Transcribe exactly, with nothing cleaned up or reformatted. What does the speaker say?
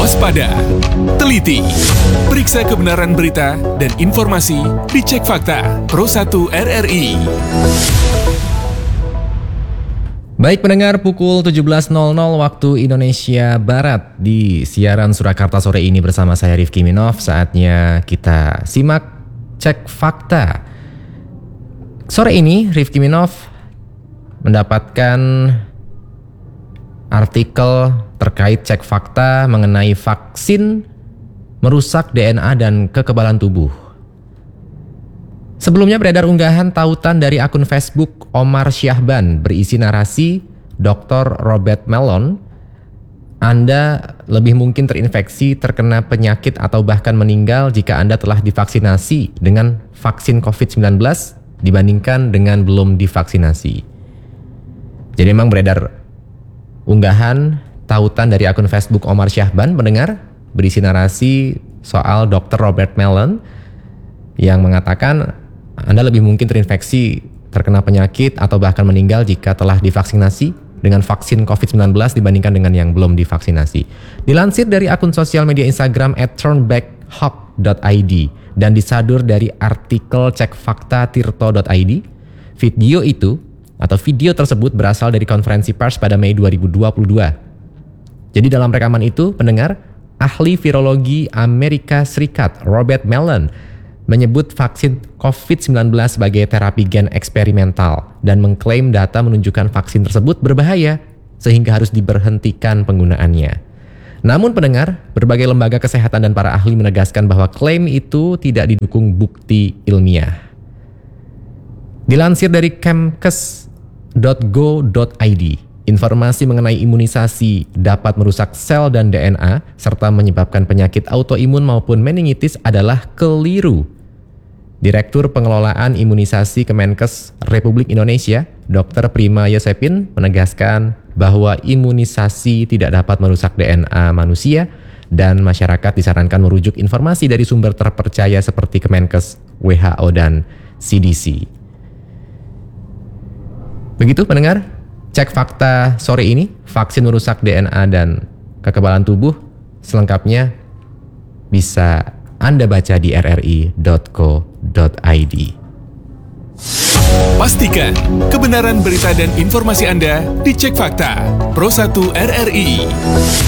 waspada, teliti, periksa kebenaran berita dan informasi di Cek Fakta Pro satu R R I. Baik pendengar, pukul tujuh belas nol nol waktu Indonesia Barat di siaran Surakarta sore ini bersama saya Rifki Minov. Saatnya kita simak Cek Fakta. Sore ini Rifki Minov mendapatkan artikel terkait Cek Fakta mengenai vaksin merusak D N A dan kekebalan tubuh. Sebelumnya beredar unggahan tautan dari akun Facebook Omar Syahban berisi narasi doktor Robert Malone, Anda lebih mungkin terinfeksi, terkena penyakit atau bahkan meninggal jika Anda telah divaksinasi dengan vaksin covid sembilan belas dibandingkan dengan belum divaksinasi. Jadi memang beredar unggahan tautan dari akun Facebook Omar Syahban mendengar berisi narasi soal doktor Robert Malone yang mengatakan Anda lebih mungkin terinfeksi, terkena penyakit atau bahkan meninggal jika telah divaksinasi dengan vaksin covid sembilan belas dibandingkan dengan yang belum divaksinasi. Dilansir dari akun sosial media Instagram at turnbackhop dot i d dan disadur dari artikel cek fakta tirto dot i d, video itu atau video tersebut berasal dari konferensi pers pada Mei dua ribu dua puluh dua. Jadi dalam rekaman itu, pendengar, ahli virologi Amerika Serikat Robert Malone menyebut vaksin covid sembilan belas sebagai terapi gen eksperimental dan mengklaim data menunjukkan vaksin tersebut berbahaya sehingga harus diberhentikan penggunaannya. Namun pendengar, berbagai lembaga kesehatan dan para ahli menegaskan bahwa klaim itu tidak didukung bukti ilmiah. Dilansir dari kemkes dot go dot i d, informasi mengenai imunisasi dapat merusak sel dan D N A serta menyebabkan penyakit autoimun maupun meningitis adalah keliru. Direktur Pengelolaan Imunisasi Kemenkes Republik Indonesia, dokter Prima Yosepin, menegaskan bahwa imunisasi tidak dapat merusak D N A manusia dan masyarakat disarankan merujuk informasi dari sumber terpercaya seperti Kemenkes, W H O, dan C D C. Begitu pendengar, Cek Fakta sore ini, vaksin merusak D N A dan kekebalan tubuh. Selengkapnya bisa Anda baca di r r i dot co dot i d. Pastikan kebenaran berita dan informasi Anda di Cek Fakta Pro satu R R I.